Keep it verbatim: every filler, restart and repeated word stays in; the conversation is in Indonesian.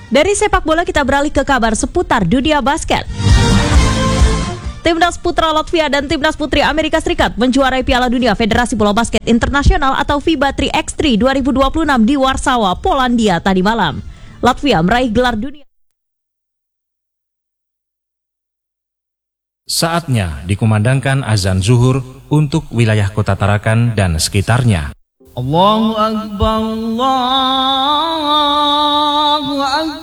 Dari sepak bola kita beralih ke kabar seputar dunia basket. Timnas putra Latvia dan timnas putri Amerika Serikat menjuarai Piala Dunia Federasi Bola Basket Internasional atau FIBA tiga by tiga dua ribu dua puluh enam di Warsawa, Polandia tadi malam. Latvia meraih gelar dunia. Saatnya dikumandangkan azan zuhur untuk wilayah Kota Tarakan dan sekitarnya. Allahu Akbar, Allahu Akbar.